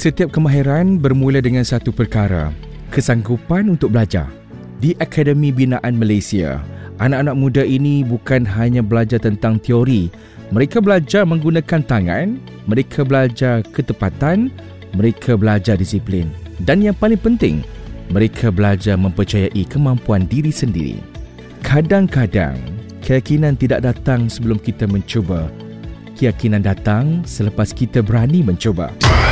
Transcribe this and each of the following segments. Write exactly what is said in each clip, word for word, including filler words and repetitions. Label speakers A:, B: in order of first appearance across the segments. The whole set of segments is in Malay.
A: Setiap kemahiran bermula dengan satu perkara, kesanggupan untuk belajar. Di Akademi Binaan Malaysia, anak-anak muda ini bukan hanya belajar tentang teori. Mereka belajar menggunakan tangan, mereka belajar ketepatan, mereka belajar disiplin. Dan yang paling penting, mereka belajar mempercayai kemampuan diri sendiri. Kadang-kadang, keyakinan tidak datang sebelum kita mencuba. Keyakinan datang selepas kita berani mencuba.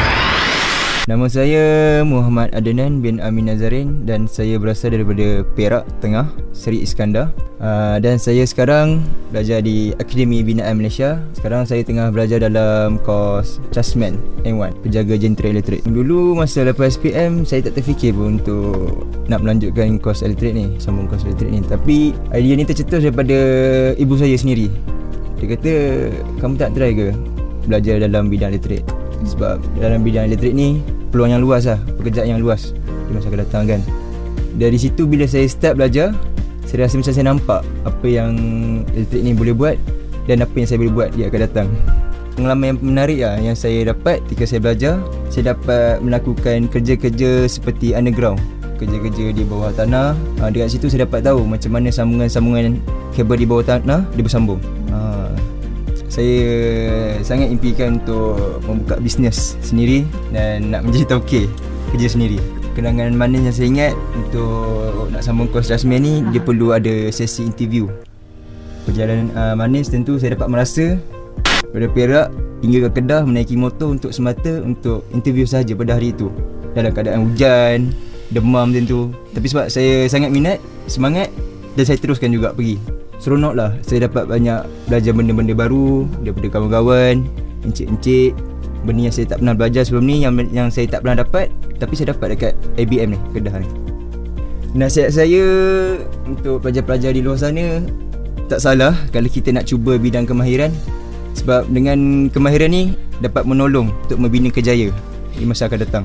B: Nama saya Muhammad Adnan bin Amin Nazarin dan saya berasal daripada Perak Tengah, Seri Iskandar. Uh, dan saya sekarang belajar di Akademi Binaan Malaysia. Sekarang saya tengah belajar dalam kos Trustman M satu, penjaga jentera elektrik. Dulu masa lepas S P M saya tak terfikir pun untuk nak melanjutkan kos elektrik ni, sambung kos elektrik ni. Tapi idea ni tercetus daripada ibu saya sendiri. Dia kata, kamu tak try ke belajar dalam bidang elektrik? Sebab dalam bidang elektrik ni peluang yang luas lah, pekerjaan yang luas di masa akan datang kan. Dari situ bila saya start belajar, saya rasa macam saya nampak apa yang elektrik ni boleh buat dan apa yang saya boleh buat dia akan datang. Pengalaman yang menarik lah yang saya dapat ketika saya belajar, saya dapat melakukan kerja-kerja seperti underground, kerja-kerja di bawah tanah. ha, Dekat situ saya dapat tahu macam mana sambungan-sambungan kabel di bawah tanah dia bersambung. ha, Saya sangat impikan untuk membuka bisnes sendiri dan nak menjadi tauke kerja sendiri. Kenangan manis yang saya ingat untuk nak sambung kos Trustman ni, dia perlu ada sesi interview. Perjalanan uh, manis tentu saya dapat merasa pada Perak hingga ke Kedah menaiki motor untuk semata untuk interview sahaja pada hari itu. Dalam keadaan hujan, demam tentu. Tapi sebab saya sangat minat, semangat dan saya teruskan juga pergi. Seronok lah, saya dapat banyak belajar benda-benda baru daripada kawan-kawan, encik-encik. Benda yang saya tak pernah belajar sebelum ni, yang yang saya tak pernah dapat, tapi saya dapat dekat A B M ni, Kedah ni. Nasihat saya untuk pelajar-pelajar di luar sana, tak salah kalau kita nak cuba bidang kemahiran. Sebab dengan kemahiran ni dapat menolong untuk membina kejayaan di masa akan datang.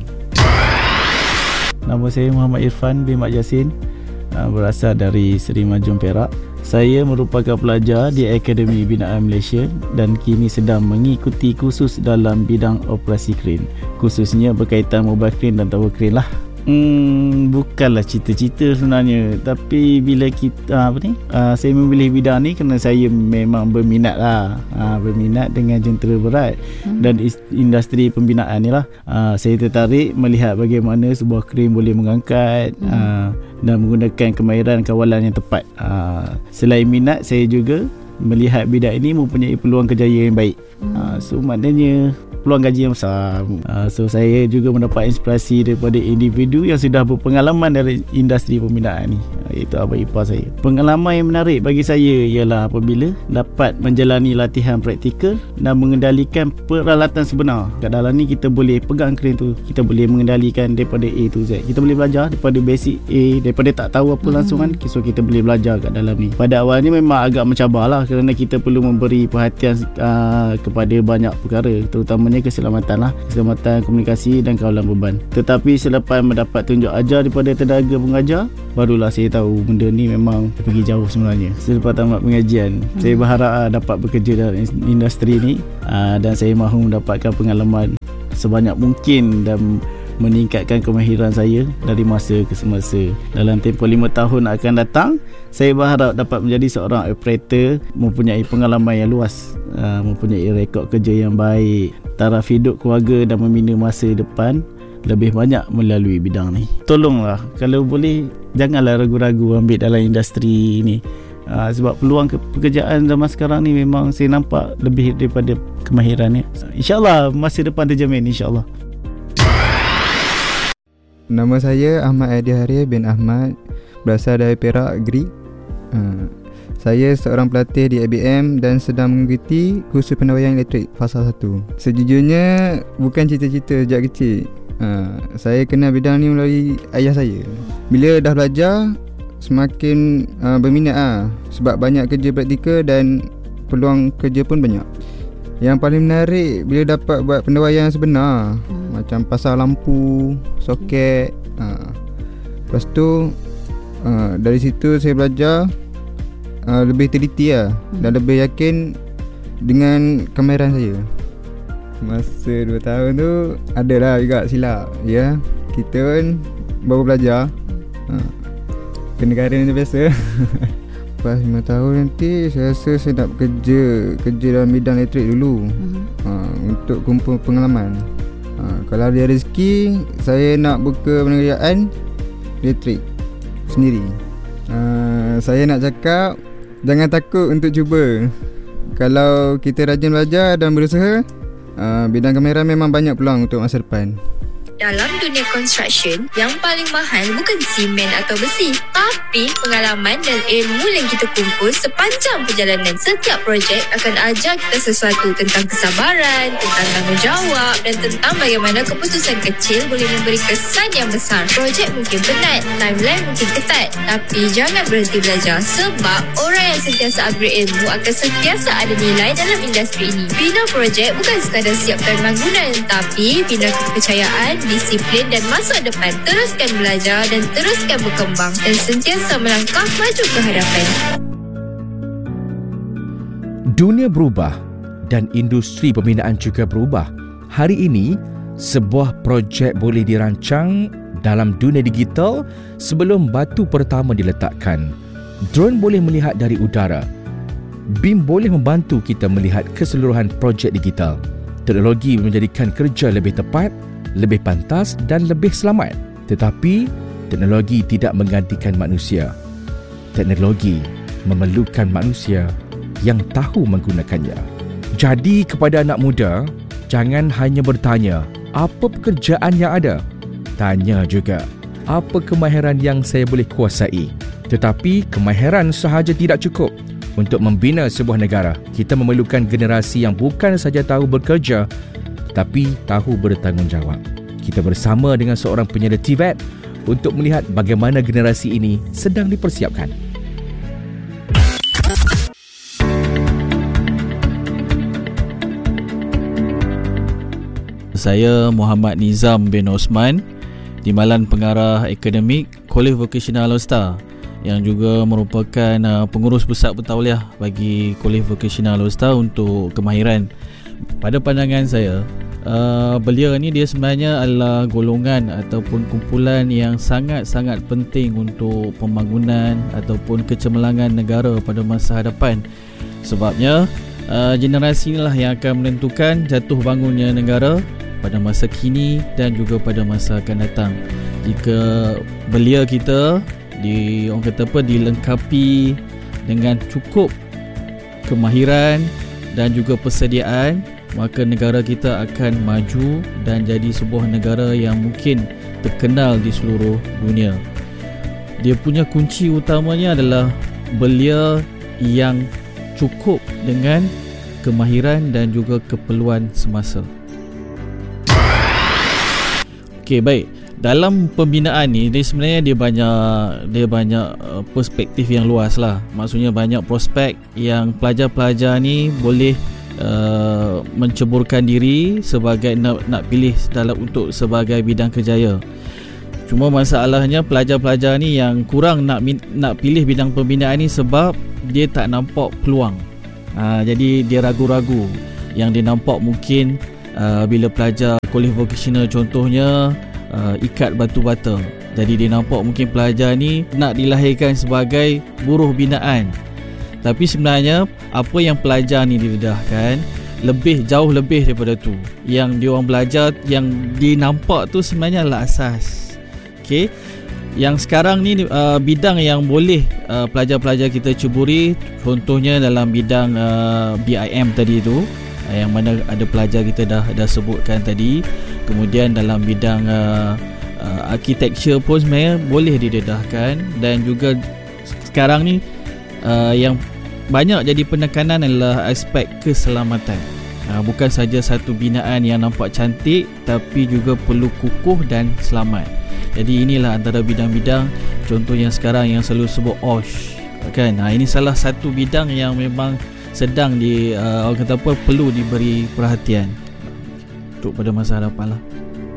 C: Nama saya Muhammad Irfan bin Mak Jasin, berasal dari Seri Majum, Perak. Saya merupakan pelajar di Akademi Binaan Malaysia dan kini sedang mengikuti kursus dalam bidang operasi kren, khususnya berkaitan mobile crane dan tower crane lah. Hmm, bukanlah cita-cita sebenarnya, tapi bila kita apa ni, uh, saya memilih bidang ni kerana saya memang berminat lah, uh, berminat dengan jentera berat hmm. dan industri pembinaan ni lah. Uh, saya tertarik melihat bagaimana sebuah kren boleh mengangkat hmm. uh, dan menggunakan kemahiran kawalan yang tepat. Uh, selain minat, saya juga melihat bidang ini mempunyai peluang kejayaan yang baik. hmm. uh, so maknanya peluang gaji yang besar. uh, So saya juga mendapat inspirasi daripada individu yang sudah berpengalaman dari industri pembinaan ni, iaitu abang ipar saya. Pengalaman yang menarik bagi saya ialah apabila dapat menjalani latihan praktikal dan mengendalikan peralatan sebenar. Kat dalam ni kita boleh pegang kren tu, kita boleh mengendalikan daripada A to Z. Kita boleh belajar daripada basic A, daripada tak tahu apa langsungan, so kita boleh belajar kat dalam ni. Pada awalnya memang agak mencabar lah kerana kita perlu memberi perhatian uh, kepada banyak perkara, terutamanya keselamatan lah, keselamatan komunikasi dan kawalan beban. Tetapi selepas mendapat tunjuk ajar daripada tenaga pengajar, barulah saya tahu benda ni memang pergi jauh sebenarnya. Selepas tamat pengajian, hmm. saya berharap uh, dapat bekerja dalam industri ni, uh, dan saya mahu mendapatkan pengalaman sebanyak mungkin dan meningkatkan kemahiran saya dari masa ke semasa. Dalam tempoh lima tahun akan datang, saya berharap dapat menjadi seorang operator mempunyai pengalaman yang luas, uh, mempunyai rekod kerja yang baik, taraf hidup keluarga dan membina masa depan lebih banyak melalui bidang ni. Tolonglah, kalau boleh janganlah ragu-ragu ambil dalam industri ni, uh, sebab peluang ke- pekerjaan zaman sekarang ni memang saya nampak lebih daripada kemahiran ni. InsyaAllah masa depan terjamin, insyaAllah.
D: Nama saya Ahmad Adihari bin Ahmad, berasal dari Perak, Gri. Uh, saya seorang pelatih di A B M dan sedang mengikuti kursus pendawaian elektrik fasa satu. Sejujurnya bukan cita-cita sejak kecil. Uh, saya kenal bidang ni melalui ayah saya. Bila dah belajar, semakin uh, berminat lah, sebab banyak kerja praktikal dan peluang kerja pun banyak. Yang paling menarik bila dapat buat pendawaian sebenar, hmm. macam pasang lampu, soket. uh. Lepas tu uh, dari situ saya belajar uh, lebih teliti lah, hmm. dan lebih yakin dengan kemahiran saya. Masa dua tahun tu adalah juga silap. Ya, kita pun baru belajar. Ha. Kenegara macam biasa. Lepas lima tahun nanti saya rasa saya nak kerja Kerja dalam bidang elektrik dulu. uh-huh. ha, Untuk kumpul pengalaman. ha, Kalau ada rezeki, saya nak buka penegaraan elektrik sendiri. ha, Saya nak cakap, jangan takut untuk cuba. Kalau kita rajin belajar dan berusaha, uh, bidang kamera memang banyak peluang untuk masa depan.
E: Dalam dunia construction, yang paling mahal bukan simen atau besi, tapi pengalaman dan ilmu yang kita kumpul sepanjang perjalanan. Setiap projek akan ajar kita sesuatu tentang kesabaran, tentang tanggungjawab dan tentang bagaimana keputusan kecil boleh memberi kesan yang besar. Projek mungkin penat, timeline mungkin ketat, tapi jangan berhenti belajar sebab orang yang sentiasa upgrade ilmu akan sentiasa ada nilai dalam industri ini. Bina projek bukan sekadar siapkan bangunan, tapi bina kepercayaan, disiplin dan masa depan. Teruskan belajar dan teruskan berkembang dan sentiasa melangkah maju ke hadapan.
A: Dunia berubah dan industri pembinaan juga berubah. Hari ini, sebuah projek boleh dirancang dalam dunia digital sebelum batu pertama diletakkan. Drone boleh melihat dari udara. B I M boleh membantu kita melihat keseluruhan projek digital. Teknologi menjadikan kerja lebih tepat, lebih pantas dan lebih selamat. Tetapi teknologi tidak menggantikan manusia. Teknologi memerlukan manusia yang tahu menggunakannya. Jadi kepada anak muda, jangan hanya bertanya, apa pekerjaan yang ada? Tanya juga, apa kemahiran yang saya boleh kuasai? Tetapi kemahiran sahaja tidak cukup. Untuk membina sebuah negara, kita memerlukan generasi yang bukan saja tahu bekerja, tapi tahu bertanggungjawab. Kita bersama dengan seorang penyada T V E T untuk melihat bagaimana generasi ini sedang dipersiapkan.
C: Saya Muhammad Nizam bin Osman, Timbalan Pengarah Akademik Kolej Vocasional All-Star, yang juga merupakan uh, pengurus pusat bertauliah bagi Kolej Vocasional All-Star untuk kemahiran. Pada pandangan saya, uh, belia ni dia sebenarnya adalah golongan ataupun kumpulan yang sangat-sangat penting untuk pembangunan ataupun kecemerlangan negara pada masa hadapan. Sebabnya uh, generasi inilah yang akan menentukan jatuh bangunnya negara pada masa kini dan juga pada masa akan datang. Jika belia kita di orang kata apa dilengkapi dengan cukup kemahiran dan juga persediaan, maka negara kita akan maju dan jadi sebuah negara yang mungkin terkenal di seluruh dunia. Dia punya kunci utamanya adalah belia yang cukup dengan kemahiran dan juga keperluan semasa. Okey, baik. Dalam pembinaan ni, dia sebenarnya dia banyak dia banyak uh, perspektif yang luas lah. Maksudnya banyak prospek yang pelajar-pelajar ni boleh uh, menceburkan diri sebagai nak nak pilih dalam untuk sebagai bidang kerjaya. Cuma masalahnya pelajar-pelajar ni yang kurang nak nak pilih bidang pembinaan ni sebab dia tak nampak peluang. Uh, jadi dia ragu-ragu. Yang dia nampak mungkin uh, bila pelajar kolej vocational contohnya Uh, ikat batu bata. Jadi dia nampak mungkin pelajar ni nak dilahirkan sebagai buruh binaan. Tapi sebenarnya apa yang pelajar ni didedahkan lebih jauh lebih daripada tu. Yang dia orang belajar, yang dinampak tu sebenarnya adalah asas. Okey. Yang sekarang ni uh, bidang yang boleh uh, pelajar-pelajar kita ceburi, contohnya dalam bidang uh, B I M tadi tu, uh, yang mana ada pelajar kita dah dah sebutkan tadi. Kemudian dalam bidang uh, uh, architecture pun sebenarnya boleh didedahkan. Dan juga sekarang ni uh, yang banyak jadi penekanan adalah aspek keselamatan. uh, Bukan saja satu binaan yang nampak cantik, tapi juga perlu kukuh dan selamat. Jadi inilah antara bidang-bidang contoh yang sekarang yang selalu sebut O S H kan. Nah, ini salah satu bidang yang memang sedang di uh, orang kata apa, perlu diberi perhatian untuk pada masa hadapan lah.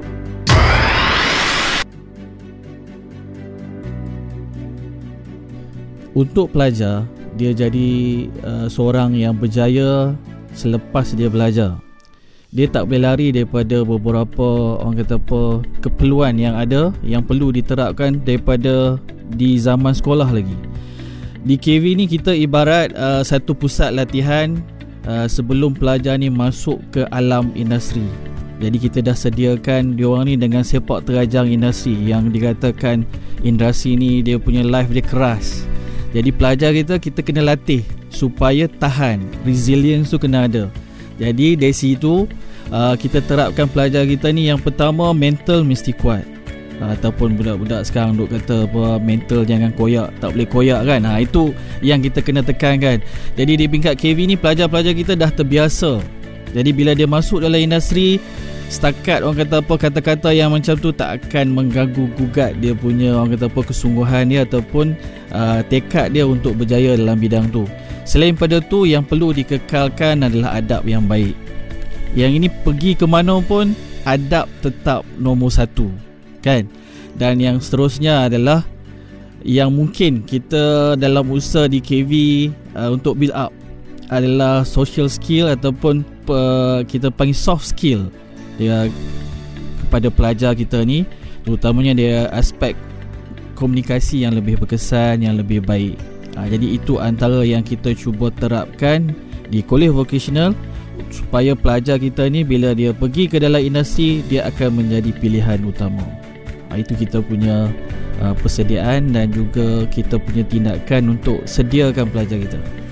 C: Untuk pelajar, dia jadi uh, seorang yang berjaya selepas dia belajar. dia tak boleh lari daripada beberapa orang kata apa keperluan yang ada yang perlu diterapkan daripada di zaman sekolah lagi. Di K V ni kita ibarat uh, satu pusat latihan uh, sebelum pelajar ni masuk ke alam industri. Jadi kita dah sediakan diorang ni dengan sepak terajang industri yang dikatakan industri ni dia punya life dia keras. Jadi pelajar kita kita kena latih supaya tahan, resilience tu kena ada. Jadi dari situ uh, kita terapkan pelajar kita ni yang pertama mental mesti kuat. Uh, ataupun budak-budak sekarang duk kata apa mental jangan koyak, tak boleh koyak kan. Ha, itu yang kita kena tekankan. Jadi di peringkat K V ni pelajar-pelajar kita dah terbiasa. Jadi bila dia masuk dalam industri, setakat orang kata apa kata-kata yang macam tu tak akan mengganggu gugat dia punya orang kata apa kesungguhan dia ataupun uh, tekad dia untuk berjaya dalam bidang tu. Selain pada tu, yang perlu dikekalkan adalah adab yang baik. Yang ini pergi ke mana pun adab tetap nombor satu, kan? Dan yang seterusnya adalah yang mungkin kita dalam usaha di K V uh, untuk build up adalah social skill ataupun uh, kita panggil soft skill dia kepada pelajar kita ni, terutamanya dia aspek komunikasi yang lebih berkesan, yang lebih baik. Ha, jadi itu antara yang kita cuba terapkan di kolej vocational supaya pelajar kita ni bila dia pergi ke dalam industri dia akan menjadi pilihan utama. Ha, itu kita punya uh, persediaan dan juga kita punya tindakan untuk sediakan pelajar kita.